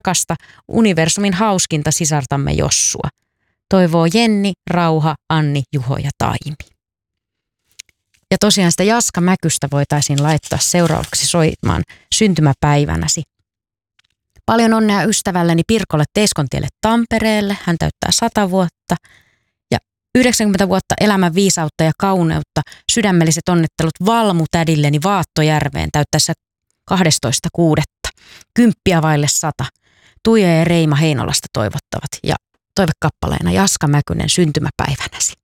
rakasta, universumin hauskinta sisartamme Jossua. Toivoo Jenni, Rauha, Anni, Juho ja Taimi. Ja tosiaan sitä Jaska Mäkystä voitaisiin laittaa seuraavaksi soimaan syntymäpäivänäsi. Paljon onnea ystävälleni Pirkolle Teiskontielle Tampereelle. Hän täyttää 100 vuotta. Ja 90 vuotta elämän viisautta ja kauneutta. Sydämelliset onnittelut Valmu-tädilleni Vaattojärveen täyttäessä 12.6. 10 vaille 100. Tuija ja Reima Heinolasta toivottavat. Ja toivekappaleena Jaska Mäkynen syntymäpäivänäsi.